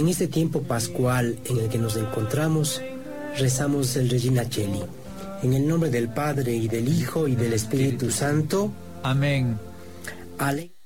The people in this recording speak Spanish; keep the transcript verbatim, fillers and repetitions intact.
este tiempo pascual en el que nos encontramos, rezamos el Regina Coeli. En el nombre del Padre, y del Hijo, y del Espíritu Santo. Amén. Ale-